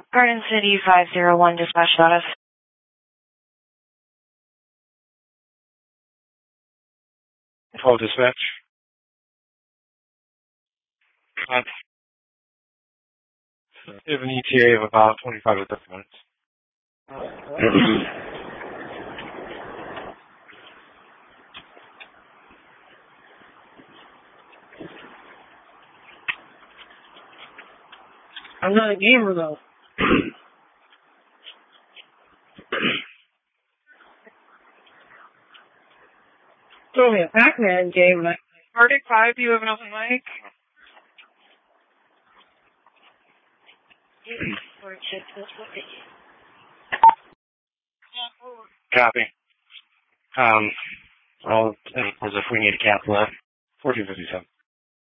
Garden City 501 dispatch status. Call dispatch. We have an ETA of about 25 to 30 minutes. I'm not a gamer, though. Throw me a Pac-Man game. Arctic 5, do you have an open mic? Copy. As if we need to cancel that. 1457.